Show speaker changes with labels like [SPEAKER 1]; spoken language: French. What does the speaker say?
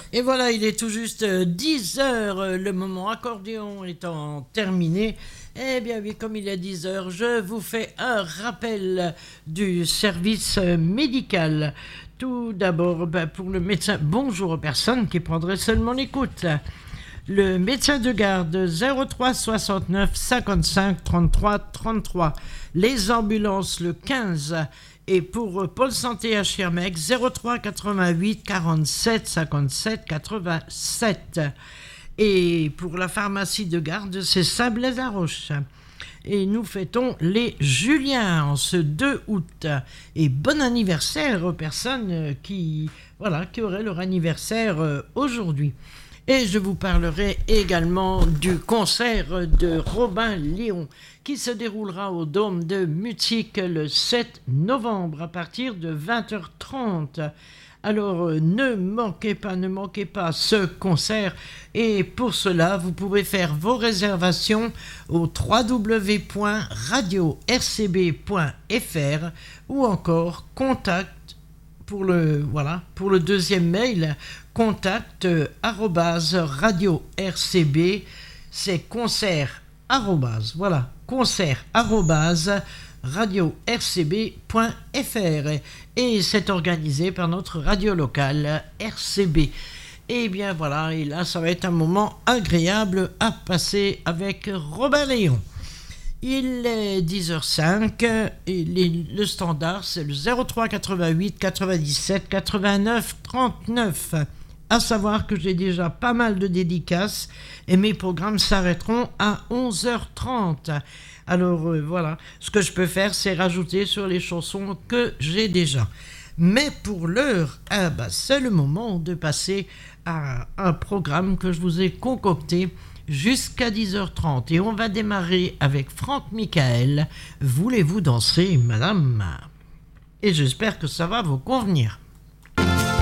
[SPEAKER 1] Et voilà, il est tout juste 10 heures, le moment accordéon étant terminé. Eh bien oui, comme il est 10 heures, je vous fais un rappel du service médical. Tout d'abord, pour le médecin, bonjour aux personnes qui prendraient seulement l'écoute. Le médecin de garde 03 69 55 33 33. Les ambulances le 15. Et pour Pôle Santé à Schirmeck, 03 88 47 57 87. Et pour la pharmacie de garde, c'est Saint-Blaise-la-Roche. Et nous fêtons les Juliens en ce 2 août. Et bon anniversaire aux personnes qui auraient leur anniversaire aujourd'hui. Et je vous parlerai également du concert de Robin Léon qui se déroulera au Dôme de Mutzig le 7 novembre à partir de 20h30. Alors ne manquez pas ce concert et pour cela vous pouvez faire vos réservations au www.radio-rcb.fr ou encore contact pour le deuxième mail contact @radio rcb, c'est concert radio rcb.fr et c'est organisé par notre radio locale RCB. Et bien voilà, et là ça va être un moment agréable à passer avec Robin Léon. Il est 10h05 et le standard c'est le 03 88 97 89 39. À savoir que j'ai déjà pas mal de dédicaces et mes programmes s'arrêteront à 11h30. Alors voilà, ce que je peux faire c'est rajouter sur les chansons que j'ai déjà. Mais pour l'heure, c'est le moment de passer à un programme que je vous ai concocté jusqu'à 10h30 et on va démarrer avec Franck Michael. Voulez-vous danser, madame? Et j'espère que ça va vous convenir.